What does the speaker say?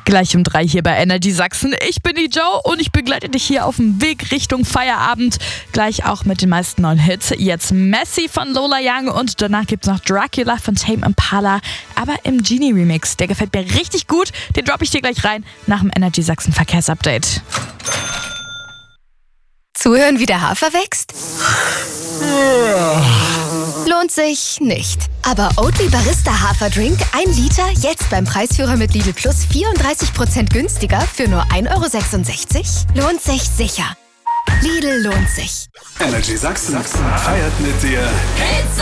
Gleich um 3 hier bei Energy Sachsen. Ich bin die Joe und ich begleite dich hier auf dem Weg Richtung Feierabend. Gleich auch mit den meisten neuen Hits. Jetzt Messi von Lola Young und danach gibt's noch Dracula von Tame Impala. Aber im Genie-Remix, der gefällt mir richtig gut. Den droppe ich dir gleich rein nach dem Energy Sachsen Verkehrsupdate. Zuhören, wie der Hafer wächst? Lohnt sich nicht. Aber Oatly Barista Haferdrink 1 Liter jetzt beim Preisführer mit Lidl Plus 34% günstiger für nur 1,66 €? Lohnt sich sicher. Lidl lohnt sich. Energy Sachsen feiert mit dir